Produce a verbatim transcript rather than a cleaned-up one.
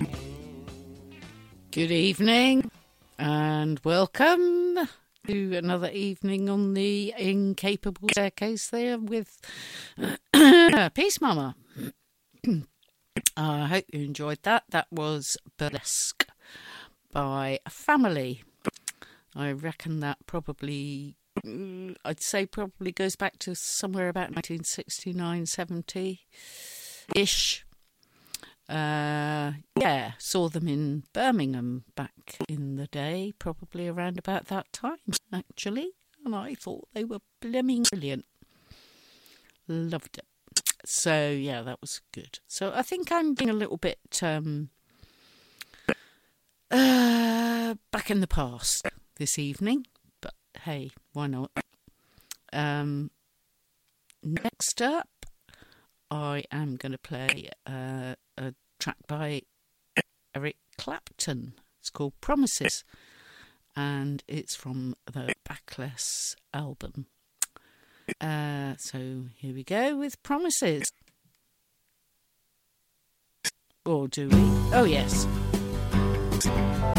Good evening and welcome to another evening on the Incapable Staircase there with Peace Mama. I hope you enjoyed that. That was Burlesque by Family. I reckon that probably, I'd say probably goes back to somewhere about nineteen sixty-nine, seventy-ish. Uh, yeah, saw them in Birmingham back in the day, probably around about that time, actually. And I thought they were blooming brilliant. Loved it. So, yeah, that was good. So I think I'm being a little bit um, uh, back in the past this evening. But, hey, why not? Um, next up, I am going to play uh, a track by Eric Clapton. It's called Promises, and it's from the Backless album. Uh, so here we go with Promises. Or do we? Oh, yes.